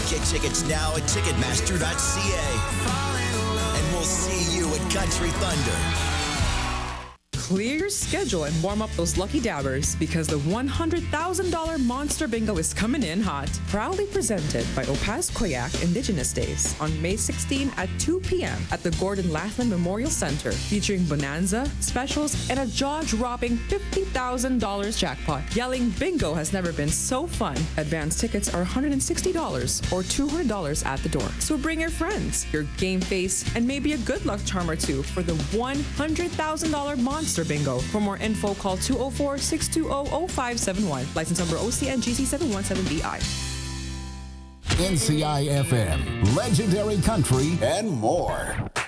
Get tickets now at Ticketmaster.ca. And we'll see you at Country Thunder. Clear your schedule and warm up those lucky dabbers because the $100,000 Monster Bingo is coming in hot. Proudly presented by Opaz Koyak Indigenous Days on May 16 at 2 p.m. at the Gordon Lathman Memorial Center, featuring bonanza, specials, and a jaw-dropping $50,000 jackpot. Yelling bingo has never been so fun. Advance tickets are $160 or $200 at the door. So bring your friends, your game face, and maybe a good luck charm or two for the $100,000 Monster Bingo. For more info, call 204-620-0571. License number OCNGC 717BI. NCI FM, legendary country, and more.